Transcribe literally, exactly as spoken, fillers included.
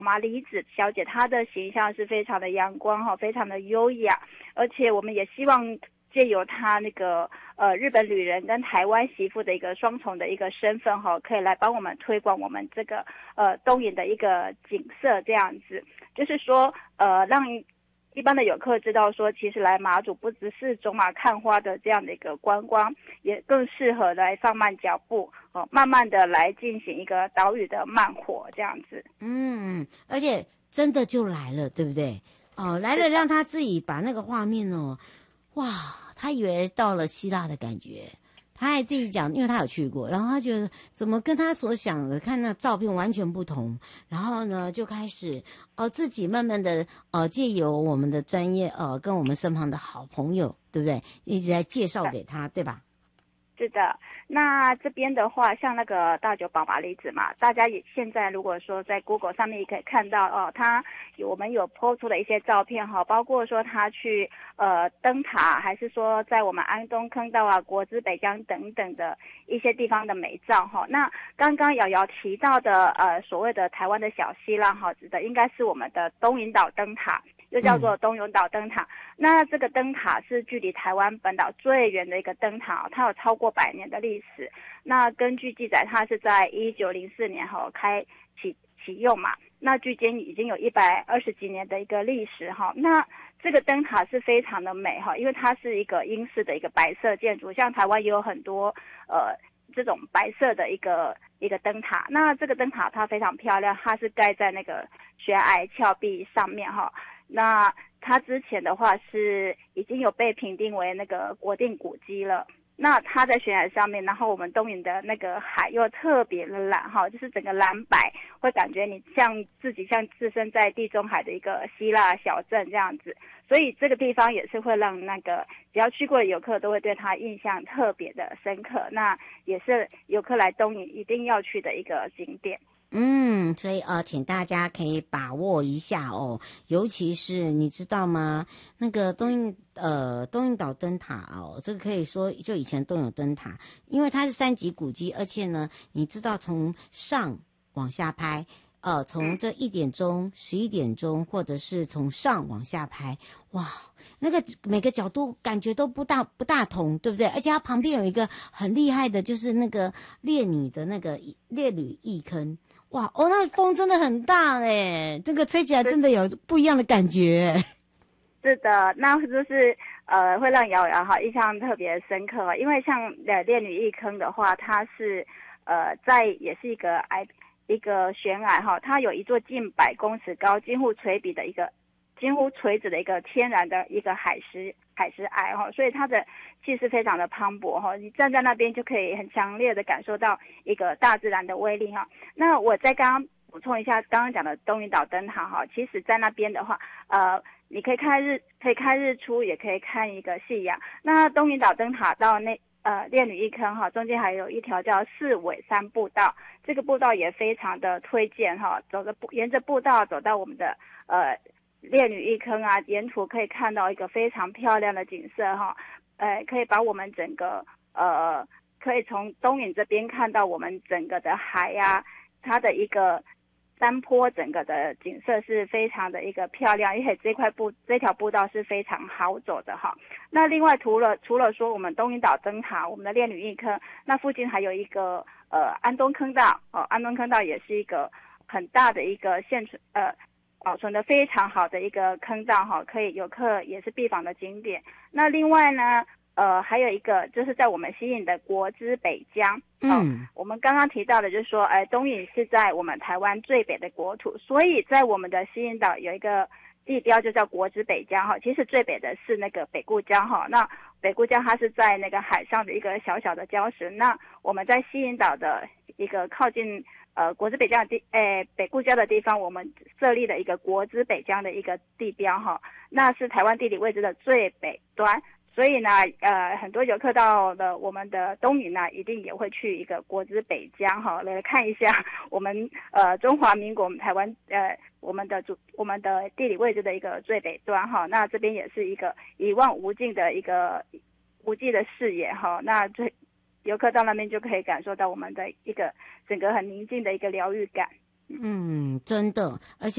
马里子小姐，她的形象是非常的阳光哈，非常的优雅，而且我们也希望借由她那个呃日本旅人跟台湾媳妇的一个双重的一个身份哈，可以来帮我们推广我们这个呃东引的一个景色，这样子，就是说呃让一般的游客知道说，其实来马祖不只是走马看花的这样的一个观光，也更适合来放慢脚步，哦，慢慢的来进行一个岛屿的慢活这样子。 嗯，而且真的就来了，对不对？哦，来了让他自己把那个画面哦，哇，他以为到了希腊的感觉。他还自己讲，因为他有去过，然后他觉得怎么跟他所想的看那照片完全不同，然后呢就开始呃自己慢慢的呃借由我们的专业呃跟我们身旁的好朋友，对不对？一直在介绍给他，对吧？ 是的，那这边的话，像那个大久保马里子嘛，大家也现在如果说在 Google 上面也可以看到哦，他有我们有 po 出的一些照片哈，包括说他去呃灯塔，还是说在我们安东坑道啊、国之北江等等的一些地方的美照哈。那刚刚瑶瑶提到的呃所谓的台湾的小希腊哈，指的应该是我们的东引岛灯塔。又叫做东引岛灯塔、嗯、那这个灯塔是距离台湾本岛最远的一个灯塔，它有超过百年的历史。那根据记载，它是在一九零四年后开启启用嘛，那距今已经有一百二十几年的一个历史哈。那这个灯塔是非常的美哈，因为它是一个英式的一个白色建筑，像台湾也有很多呃这种白色的一个一个灯塔。那这个灯塔它非常漂亮，它是盖在那个悬崖峭壁上面哈。那它之前的话是已经有被评定为那个国定古迹了。那它在悬崖上面，然后我们东引的那个海又特别的蓝哈，就是整个蓝白，会感觉你像自己像置身在地中海的一个希腊小镇这样子。所以这个地方也是会让那个只要去过的游客都会对它印象特别的深刻。那也是游客来东引一定要去的一个景点。 嗯，所以呃，请大家可以把握一下哦，尤其是你知道吗？那个东引呃东引岛灯塔哦，这个可以说就以前都有灯塔，因为它是三级古迹，而且呢，你知道从上往下拍，呃，从这一点钟、十一点钟，或者是从上往下拍，哇，那个每个角度感觉都不大不大同，对不对？而且它旁边有一个很厉害的，就是那个烈女的那个烈女翊坑。哇哦，那风真的很大嘞，这个吹起来真的有不一样的感觉。 是的，那就是呃会让瑶瑶哈印象特别深刻，因为像呃烈女翊坑的话，它是呃在也是一个矮一个悬崖哈，它有一座近百公尺高、几乎垂笔的一个几乎垂直的一个天然的一个海石海石崖哈，所以它的气势非常的磅礴哈，你站在那边就可以很强烈的感受到一个大自然的威力哈。那我再刚刚补充一下刚刚讲的东引岛灯塔哈，其实在那边的话，呃，你可以看日可以看日出，也可以看一个夕阳。那东引岛灯塔到那呃烈女翊坑哈，中间还有一条叫四尾山步道，这个步道也非常的推荐哈，走着步沿着步道走到我们的呃。烈女翊坑啊，沿途可以看到一个非常漂亮的景色哈，呃，可以把我们整个呃，可以从东引这边看到我们整个的海呀、啊，它的一个山坡，整个的景色是非常的一个漂亮，而且这块步这条步道是非常好走的哈。那另外除了除了说我们东引岛灯塔，我们的烈女翊坑，那附近还有一个呃安东坑道哦，安东坑道也是一个很大的一个现存呃。保存的非常好的一个坑道哈，可以游客也是必访的景点。那另外呢，呃，还有一个就是在我们西引的国之北江，嗯、哦，我们刚刚提到的就是说，哎，东引是在我们台湾最北的国土，所以在我们的西引岛有一个地标就叫国之北江哈。其实最北的是那个北固江哈，那北固江它是在那个海上的一个小小的礁石，那我们在西引岛的一个靠近。呃，国之北江的地，诶，北固江的地方，我们设立了一个国之北江的一个地标哈，那是台湾地理位置的最北端，所以呢，呃，很多游客到了我们的东引呢，一定也会去一个国之北江哈，来看一下我们呃中华民国我们台湾呃我们的主我们的地理位置的一个最北端哈，那这边也是一个一望无尽的一个无际的视野哈，那最。游客到那边就可以感受到我们的一个整个很宁静的一个疗愈感。 嗯，真的，而且。